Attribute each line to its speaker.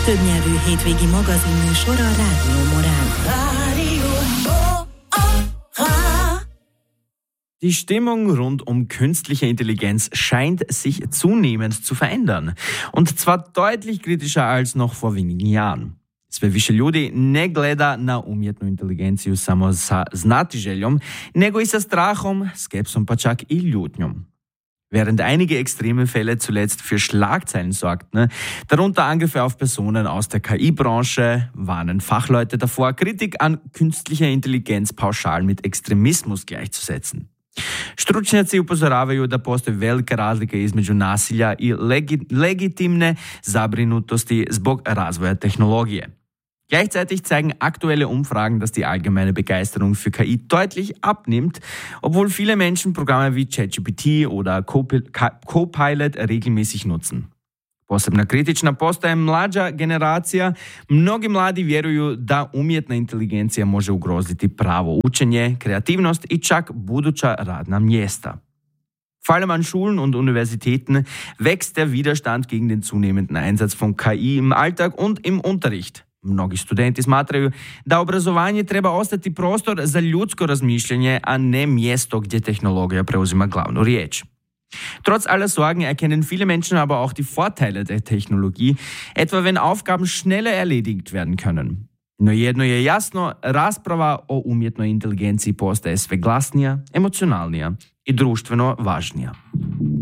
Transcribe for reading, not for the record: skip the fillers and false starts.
Speaker 1: Többnyelvű hétvégi magazinműsor a Rádió Morán.
Speaker 2: Die Stimmung rund um künstliche Intelligenz scheint sich zunehmend zu verändern. Und zwar deutlich kritischer als noch vor wenigen Jahren. Sve više ljudi ne gleda na umjetnu inteligenciju samo sa znatiželjom, nego i sa strahom, skepsom pa čak i ljutnjom. Während einige extreme Fälle zuletzt für Schlagzeilen sorgten, darunter Angriffe auf Personen aus der KI-Branche, warnen Fachleute davor, Kritik an künstlicher Intelligenz pauschal mit Ekstremismus gleichzusetzen. Stručnjaci upozoravaju da postoji velika razlika između nasilja i legitimne zabrinutosti zbog razvoja tehnologije. Gleichzeitig zeigen aktuelle Umfragen, dass die allgemeine Begeisterung für KI deutlich abnimmt, obwohl viele Menschen Programme wie ChatGPT oder Copilot regelmäßig nutzen. Posebno kritična postaje mlađa generacija. Mnogi mladi vjeruju da umjetna inteligencija može ugroziti pravo učenje, kreativnost i čak buduća radna mjesta. Vor allem an Schulen und Universitäten wächst der Widerstand gegen den zunehmenden Einsatz von KI im Alltag und im Unterricht. Mnogi studenti smatraju da obrazovanje treba ostati prostor za ljudsko razmišljanje, a ne mjesto gdje tehnologija preuzima glavnu riječ. Trotz aller Sorgen erkennen viele Menschen aber auch die Vorteile der Technologie, etwa wenn Aufgaben schneller erledigt werden können. No jedno je jasno, rasprava o umjetnoj inteligenciji postaje sve glasnija, emocionalnija i društveno važnija.